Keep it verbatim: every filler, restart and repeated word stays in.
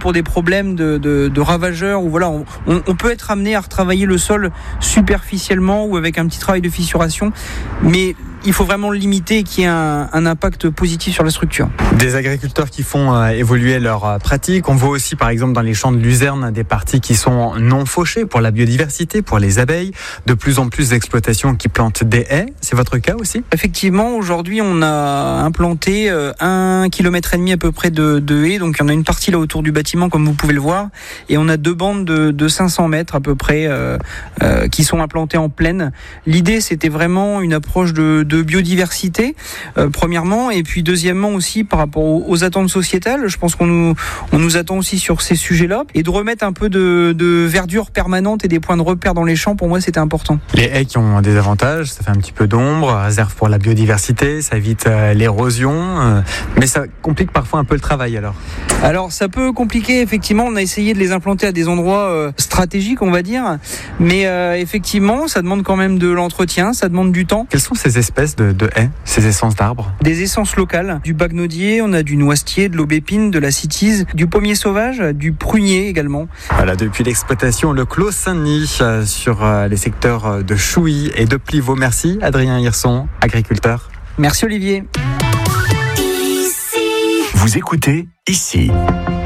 pour des problèmes de, de, de ravageurs, ou voilà, on, on peut être amené à retravailler le sol superficiellement ou avec un petit travail de fissuration, mais il faut vraiment le limiter et qu'il y ait un, un impact positif sur la structure. Des agriculteurs qui font euh, évoluer leurs euh, pratiques. On voit aussi par exemple dans les champs de luzerne des parties qui sont non fauchées pour la biodiversité, pour les abeilles. De plus en plus d'exploitations qui plantent des haies. C'est votre cas aussi ? Effectivement, aujourd'hui on a implanté euh, un kilomètre et demi à peu près de, de haies. Donc il y en a une partie là autour du bâtiment comme vous pouvez le voir. Et on a deux bandes de, de cinq cents mètres à peu près euh, euh, qui sont implantées en plaine. L'idée c'était vraiment une approche de, de de biodiversité, euh, premièrement, et puis deuxièmement aussi par rapport aux, aux attentes sociétales. Je pense qu'on nous, on nous attend aussi sur ces sujets-là, et de remettre un peu de, de verdure permanente et des points de repère dans les champs, pour moi c'était important. Les haies qui ont des avantages, ça fait un petit peu d'ombre, réserve pour la biodiversité, ça évite euh, l'érosion, euh, mais ça complique parfois un peu le travail alors. Alors ça peut compliquer, effectivement, on a essayé de les implanter à des endroits euh, stratégiques, on va dire, mais euh, effectivement ça demande quand même de l'entretien, ça demande du temps. Quelles sont ces espèces De, de haies, ces essences d'arbres? Des essences locales, du bagnodier, on a du noisetier, de l'aubépine, de la cytise, du pommier sauvage, du prunier également. Voilà, depuis l'exploitation Le Clos Saint-Denis euh, sur euh, les secteurs de Chouilly et de Plivaux. Merci Adrien Hirson, agriculteur. Merci Olivier. Ici. Vous écoutez Ici.